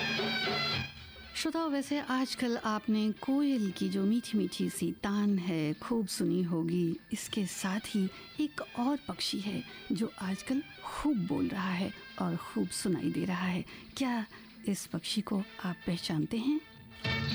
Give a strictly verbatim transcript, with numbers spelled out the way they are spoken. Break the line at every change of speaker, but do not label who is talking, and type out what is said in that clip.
श्रोताओं, वैसे आजकल आपने कोयल की जो मीठी मीठी सी तान है खूब सुनी होगी। इसके साथ ही एक और पक्षी है जो आजकल खूब बोल रहा है और खूब सुनाई दे रहा है। क्या इस पक्षी को आप पहचानते हैं?